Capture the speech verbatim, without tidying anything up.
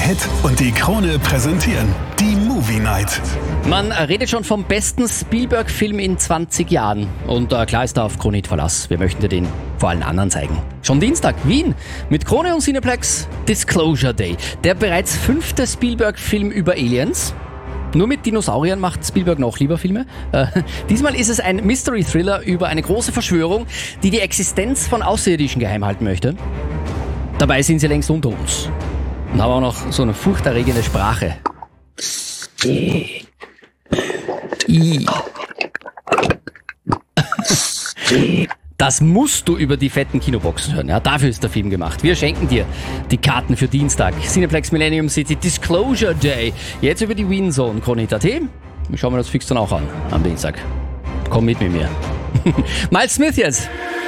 Hit und die Krone präsentieren die Movie Night. Man redet schon vom besten Spielberg-Film in zwanzig Jahren. Und äh, klar ist da auf Krone Verlass. Wir möchten dir den vor allen anderen zeigen. Schon Dienstag, Wien, mit Krone und Cineplex Disclosure Day. Der bereits fünfte Spielberg-Film über Aliens. Nur mit Dinosauriern macht Spielberg noch lieber Filme. Äh, diesmal ist es ein Mystery-Thriller über eine große Verschwörung, die die Existenz von Außerirdischen geheim halten möchte. Dabei sind sie längst unter uns. Und haben auch noch so eine furchterregende Sprache. I. Das musst du über die fetten Kinoboxen hören. Ja, dafür ist der Film gemacht. Wir schenken dir die Karten für Dienstag. Cineplex Millennium City Disclosure Day. Jetzt über die Wien Zone. Krone Punkt at. Schauen wir das fix dann auch an am Dienstag. Komm mit mit mir. Miles Smith jetzt.